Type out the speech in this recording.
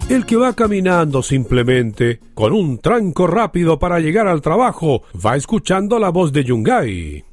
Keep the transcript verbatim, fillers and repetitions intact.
El que va caminando simplemente, con un tranco rápido para llegar al trabajo, va escuchando la voz de Yungay.